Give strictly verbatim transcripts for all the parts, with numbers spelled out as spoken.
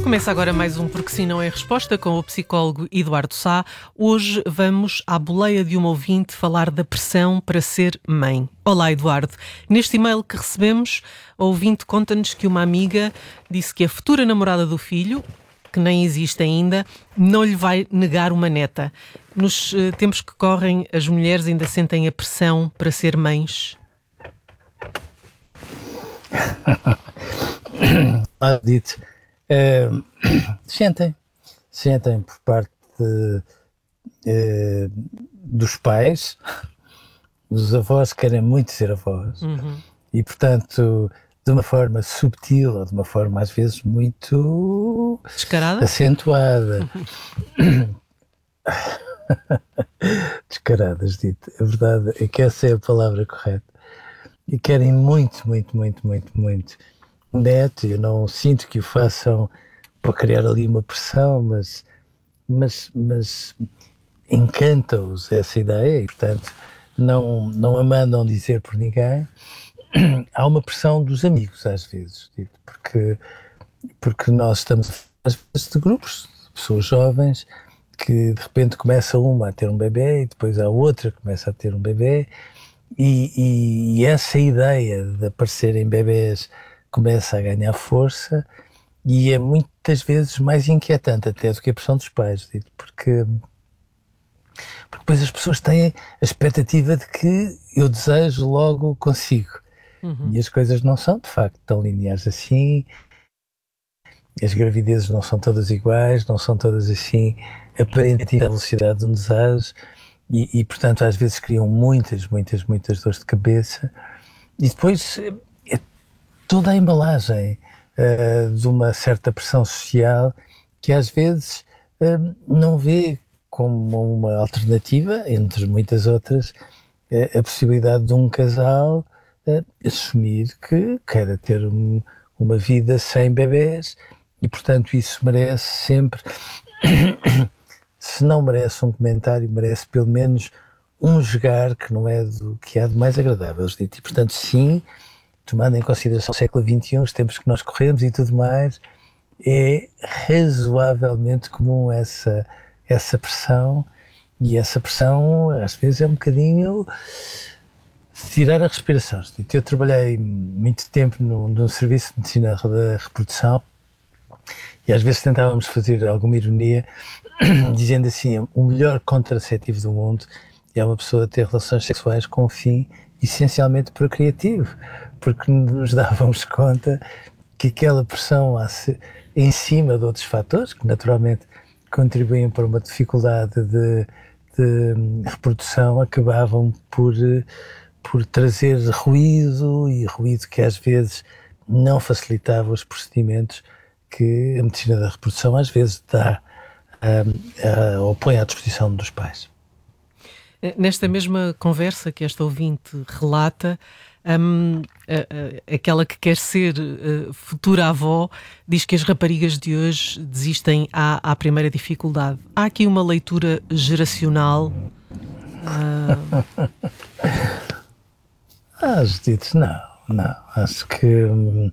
Começa agora mais um Porque Sim Não É Resposta com o psicólogo Eduardo Sá. Hoje vamos à boleia de uma ouvinte falar da pressão para ser mãe. Olá, Eduardo. Neste e-mail que recebemos, a ouvinte conta-nos que uma amiga disse que a futura namorada do filho, que nem existe ainda, não lhe vai negar uma neta. Nos uh, tempos que correm, as mulheres ainda sentem a pressão para ser mães? Ah, dito. Uh, sentem, sentem por parte de, uh, dos pais. Os avós querem muito ser avós, uhum. E portanto, de uma forma subtil ou de uma forma às vezes muito descarada, acentuada. Descaradas, dito. A verdade é que essa é a palavra correta. E querem muito, muito, muito, muito, muito neto. Eu não sinto que o façam para criar ali uma pressão, mas, mas, mas encanta-os essa ideia e, portanto, não, não a mandam dizer por ninguém. Há uma pressão dos amigos, às vezes, porque, porque nós estamos, às vezes, de grupos de pessoas jovens que, de repente, começa uma a ter um bebê e depois a outra começa a ter um bebê e, e, e essa ideia de aparecerem bebés começa a ganhar força e é muitas vezes mais inquietante até do que a pressão dos pais, porque, porque depois as pessoas têm a expectativa de que eu desejo, logo consigo. Uhum. E as coisas não são, de facto, tão lineares assim. As gravidezes não são todas iguais, não são todas assim, aparentemente a velocidade de um desejo. E, e, portanto, às vezes criam muitas, muitas, muitas dores de cabeça. E depois é toda a embalagem uh, de uma certa pressão social que às vezes uh, não vê como uma alternativa, entre muitas outras, uh, a possibilidade de um casal uh, assumir que queira ter um, uma vida sem bebés e, portanto, isso merece sempre... Se não merece um comentário, merece pelo menos um jogar que não é do que há de mais agradável. E, portanto, sim, tomando em consideração o século vinte e um, os tempos que nós corremos e tudo mais, é razoavelmente comum essa, essa pressão, e essa pressão às vezes é um bocadinho tirar a respiração. Eu trabalhei muito tempo no, no serviço de medicina da reprodução e às vezes tentávamos fazer alguma ironia dizendo assim, o melhor contraceptivo do mundo é uma pessoa ter relações sexuais com um fim essencialmente procriativo, porque nos dávamos conta que aquela pressão em cima de outros fatores, que naturalmente contribuem para uma dificuldade de, de reprodução, acabavam por, por trazer ruído, e ruído que às vezes não facilitava os procedimentos que a medicina da reprodução às vezes dá Uh, uh, ou põe à disposição dos pais. Nesta mesma conversa que esta ouvinte relata, um, uh, uh, aquela que quer ser uh, futura avó diz que as raparigas de hoje desistem à, à primeira dificuldade. Há aqui uma leitura geracional? Uh... ah, Judite, não, não. Acho que hum,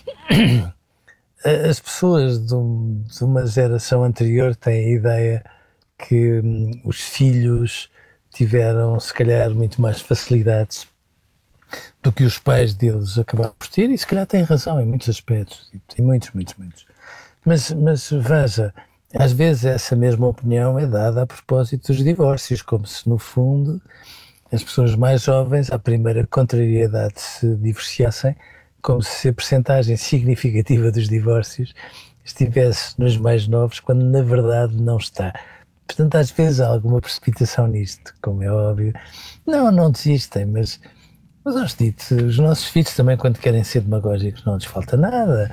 as pessoas de, um, de uma geração anterior têm a ideia que hum, os filhos tiveram, se calhar, muito mais facilidades do que os pais deles acabaram por ter, e se calhar têm razão em muitos aspectos, em muitos, muitos, muitos. Mas, mas veja, às vezes essa mesma opinião é dada a propósito dos divórcios, como se, no fundo, as pessoas mais jovens, à primeira contrariedade, se divorciassem, como se a percentagem significativa dos divórcios estivesse nos mais novos, quando na verdade não está. Portanto, às vezes há alguma precipitação nisto, como é óbvio. Não, não desistem, mas, mas aos dito, os nossos filhos também, quando querem ser demagógicos, não lhes falta nada.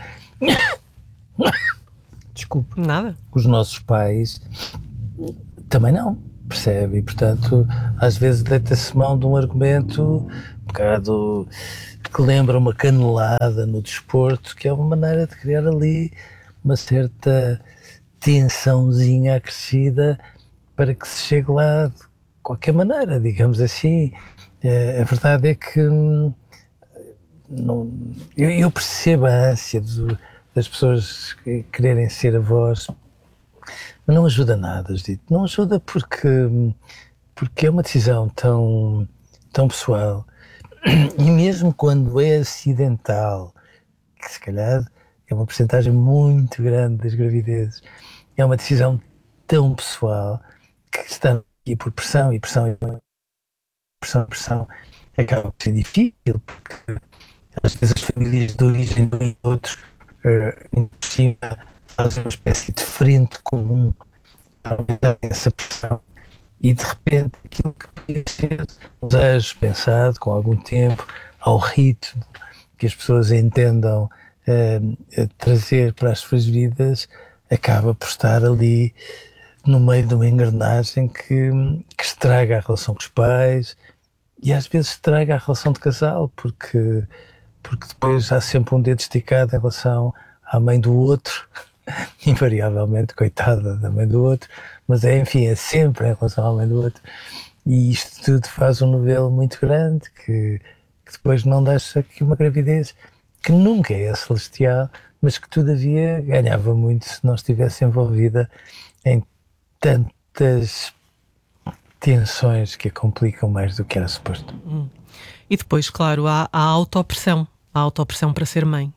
Desculpe. Nada. Os nossos pais também não, percebe? E, portanto, às vezes deita-se mão de um argumento um bocado... que lembra uma canelada no desporto, que é uma maneira de criar ali uma certa tensãozinha acrescida para que se chegue lá de qualquer maneira, digamos assim. É, a verdade é que hum, não, eu, eu percebo a ânsia do, das pessoas quererem ser avós, mas não ajuda nada, dito. Não ajuda porque, porque é uma decisão tão, tão pessoal, e mesmo quando é acidental, que se calhar é uma porcentagem muito grande das gravidezes, é uma decisão tão pessoal que está aqui por pressão e pressão e pressão e pressão acaba por ser difícil, porque às vezes as famílias de origem de um e outro uh, fazem uma espécie de frente comum para aumentar essa pressão, e de repente aquilo que podia ser um desejo pensado com algum tempo, ao ritmo que as pessoas entendam uh, trazer para as suas vidas, acaba por estar ali no meio de uma engrenagem que, que estraga a relação com os pais e às vezes estraga a relação de casal, porque, porque depois há sempre um dedo esticado em relação à mãe do outro, invariavelmente, coitada da mãe do outro, mas é, enfim, é sempre em relação à mãe do outro, e isto tudo faz um novelo muito grande que, que depois não deixa que uma gravidez que nunca é celestial, mas que todavia ganhava muito se não estivesse envolvida em tantas tensões que a complicam mais do que era suposto. Hum. E depois, claro, há a autopressão, a autopressão para ser mãe.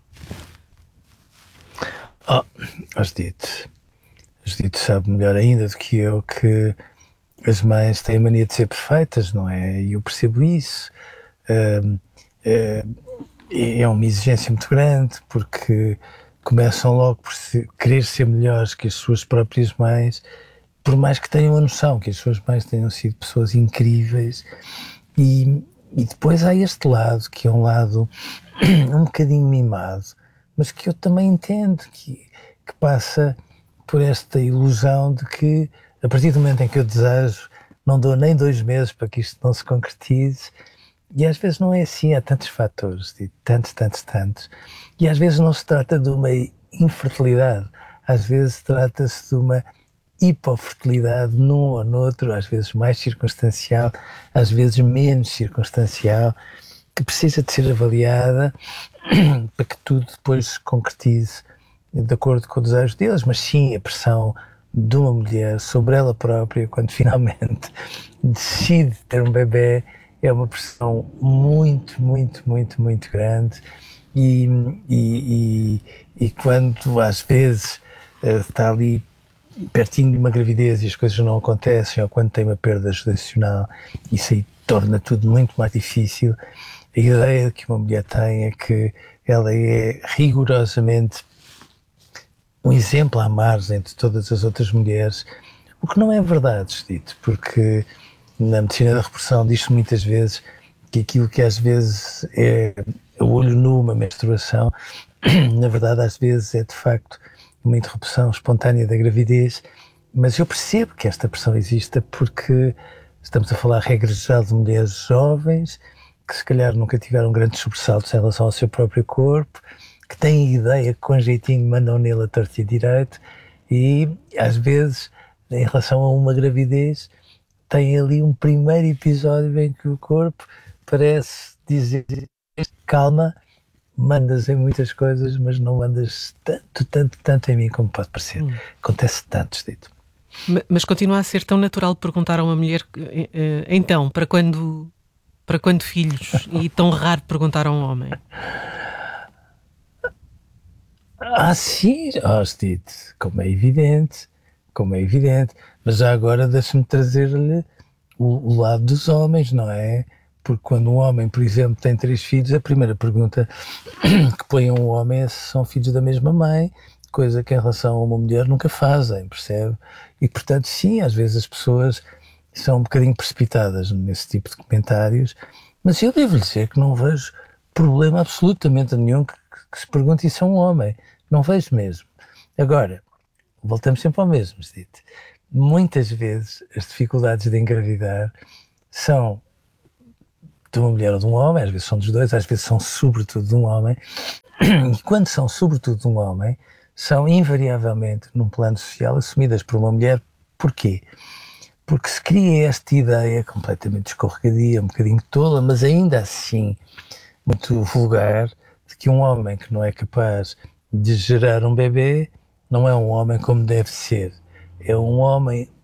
Oh, a Judite, a Judite sabe melhor ainda do que eu que as mães têm a mania de ser perfeitas, não é? E eu percebo isso. Uh, uh, é uma exigência muito grande, porque começam logo por se, querer ser melhores que as suas próprias mães, por mais que tenham a noção que as suas mães tenham sido pessoas incríveis. E, e depois há este lado, que é um lado um bocadinho mimado, mas que eu também entendo, que, que passa por esta ilusão de que, a partir do momento em que eu desejo, não dou nem dois meses para que isto não se concretize. E às vezes não é assim, há tantos fatores, tantos, tantos, tantos. E às vezes não se trata de uma infertilidade, às vezes trata-se de uma hipofertilidade num ou noutro, às vezes mais circunstancial, às vezes menos circunstancial, que precisa de ser avaliada para que tudo depois se concretize de acordo com o desejo deles. Mas sim, a pressão de uma mulher sobre ela própria, quando finalmente decide ter um bebê, é uma pressão muito, muito, muito, muito grande, e, e, e, e quando às vezes está ali pertinho de uma gravidez e as coisas não acontecem, ou quando tem uma perda gestacional, isso aí torna tudo muito mais difícil. A ideia que uma mulher tem é que ela é rigorosamente um exemplo à margem de todas as outras mulheres, o que não é verdade, dito, porque na medicina da reprodução diz-se muitas vezes que aquilo que às vezes é o olho nu, uma menstruação, na verdade às vezes é de facto uma interrupção espontânea da gravidez. Mas eu percebo que esta pressão exista porque estamos a falar, regra geral, de mulheres jovens que se calhar nunca tiveram grandes sobressaltos em relação ao seu próprio corpo, que têm a ideia que com jeitinho mandam nele a torto e direito, e às vezes em relação a uma gravidez tem ali um primeiro episódio em que o corpo parece dizer: calma, mandas em muitas coisas, mas não mandas tanto, tanto, tanto em mim como pode parecer. Hum. Acontece tanto, dito. Mas continua a ser tão natural perguntar a uma mulher, então, para quando, para quando filhos, e tão raro perguntar a um homem? Ah, sim, oh, dito, como é evidente, como é evidente. Mas já agora deixa-me trazer-lhe o, o lado dos homens, não é? Porque quando um homem, por exemplo, tem três filhos, a primeira pergunta que põe a um homem é se são filhos da mesma mãe, coisa que em relação a uma mulher nunca fazem, percebe? E portanto, sim, às vezes as pessoas são um bocadinho precipitadas nesse tipo de comentários, mas eu devo-lhe dizer que não vejo problema absolutamente nenhum que, que se pergunte isso a um homem. Não vejo mesmo. Agora, voltamos sempre ao mesmo, dito. Muitas vezes as dificuldades de engravidar são de uma mulher ou de um homem, às vezes são dos dois, às vezes são sobretudo de um homem, e quando são sobretudo de um homem, são invariavelmente, num plano social, assumidas por uma mulher. Porquê? Porque se cria esta ideia completamente escorregadia, um bocadinho tola, mas ainda assim muito vulgar, de que um homem que não é capaz de gerar um bebê, não é um homem como deve ser. É um homem